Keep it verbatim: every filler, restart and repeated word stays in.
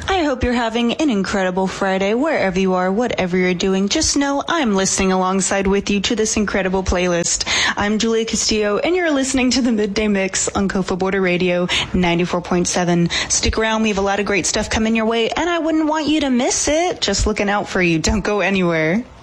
I hope you're having an incredible Friday wherever you are, whatever you're doing. Just know I'm listening alongside with you to this incredible playlist. I'm Julia Castillo, and you're listening to the Midday Mix on Kofa Border Radio ninety-four point seven. Stick around. We have a lot of great stuff coming your way, and I wouldn't want you to miss it. Just looking out for you. Don't go anywhere.